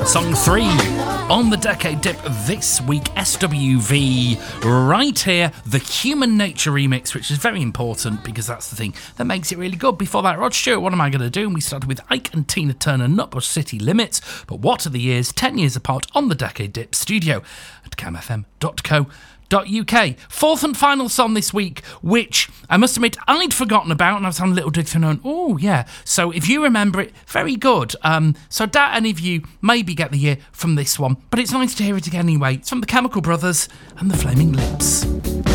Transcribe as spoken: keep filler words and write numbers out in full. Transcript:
Song three on the Decade Dip this week, S W V, right here, the Human Nature remix, which is very important because that's the thing that makes it really good. Before that, Rod Stewart, What Am I Gonna Do? And we started with Ike and Tina Turner, Nutbush City Limits. But what are the years? ten years apart on the Decade Dip studio at cam f m dot co dot u k. Fourth and final song this week, which I must admit I'd forgotten about, and I was having a little dig through and oh yeah, so if you remember it, very good. Um, so I doubt any of you maybe get the year from this one, but it's nice to hear it again anyway. It's from the Chemical Brothers and the Flaming Lips.